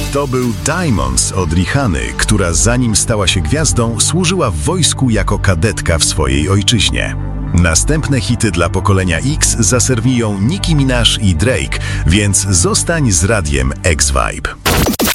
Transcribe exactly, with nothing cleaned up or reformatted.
To był Diamonds od Rihanny, która zanim stała się gwiazdą, służyła w wojsku jako kadetka w swojej ojczyźnie. Następne hity dla pokolenia X zaserwują Nicki Minaj i Drake, więc zostań z radiem X-Vibe.